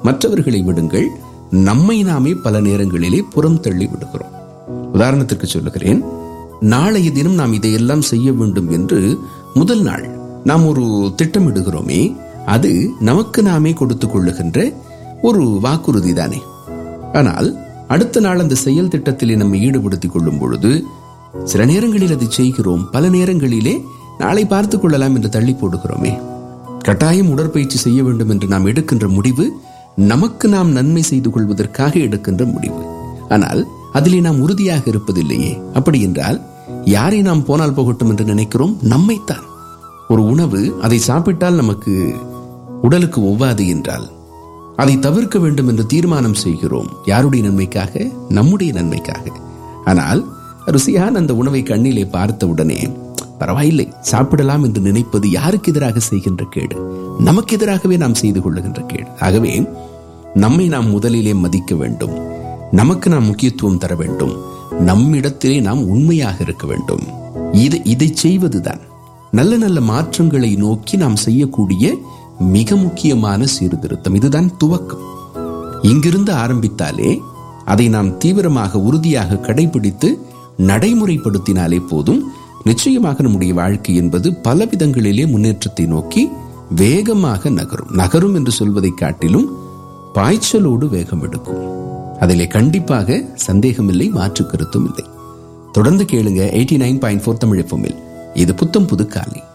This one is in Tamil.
மற்றவர்களை விடுங்கள், நம்மை நாமே பல நேரங்களிலே புறம் தள்ளி விடுகிறோம். உதாரணத்திற்கு சொல்லுகிறேன், நாளைய தினம் நாம் இதையெல்லாம் செய்ய வேண்டும் என்று முதல் நாள் நாம் ஒரு திட்டமிடுகிறோமே, அது நமக்கு நாமே கொடுத்துக் கொள்ளுகின்ற ஒரு வாக்குறுதி தானே. ஆனால் அடுத்த நாள் அந்த செயல் திட்டத்திலே நம்மை ஈடுபடுத்திக் கொள்ளும் பொழுது சில நேரங்களில் அதை செய்கிறோம், பல நேரங்களிலே நாளை பார்த்துக் கொள்ளலாம் என்று தள்ளி போடுகிறோமே. கட்டாயம் உடற்பயிற்சி செய்ய வேண்டும் என்று நாம் எடுக்கின்ற முடிவு நமக்கு நாம் நன்மை செய்து கொள்வதற்காக எடுக்கின்ற முடிவு. ஆனால் அதிலே நாம் உறுதியாக இருப்பதில்லையே. அப்படி என்றால் யாரை நாம் போனால் போகட்டும் என்று நினைக்கிறோம்? நம்மைத்தான். ஒரு உணவு, அதை சாப்பிட்டால் நமக்கு உடலுக்கு ஒவ்வாது என்றால் அதை தவிர்க்க வேண்டும் என்று தீர்மானம் செய்கிறோம். யாருடைய நன்மைக்காக? நம்முடைய நன்மைக்காக. ஆனால் ருசியான அந்த உணவை கண்ணிலே பார்த்த உடனே பரவாயில்லை சாப்பிடலாம் என்று நினைப்பது யாருக்கு எதிராக செய்கின்ற கேடு? நமக்கு எதிராகவே நாம் செய்து கொள்ளுகின்ற கேடு. ஆகவே நம்மை நாம் முதலிலே மதிக்க வேண்டும், நமக்கு நாம் முக்கியத்துவம் தர வேண்டும், நம்மிடத்திலே நாம் உண்மையாக இருக்க வேண்டும். இதை செய்வதுதான் நல்ல நல்ல மாற்றங்களை நோக்கி நாம் செய்யக்கூடிய மிக முக்கியமான சீர்திருத்தம். இதுதான் துவக்கம். இங்கிருந்து ஆரம்பித்தாலே அதை நாம் தீவிரமாக உறுதியாக கடைபிடித்து நடைமுறைப்படுத்தினாலே போதும். நிச்சயமாக நம்முடைய வாழ்க்கை என்பது பல விதங்களிலே முன்னேற்றத்தை நோக்கி வேகமாக நகரும் என்று சொல்வதை காட்டிலும் பாய்ச்சலோடு வேகம் எடுக்கும். அதிலே கண்டிப்பாக சந்தேகமில்லை, மாற்று கருத்தும் இல்லை. தொடர்ந்து கேளுங்க 89.4 தமிழ் FM. இது புத்தம் புது காலை.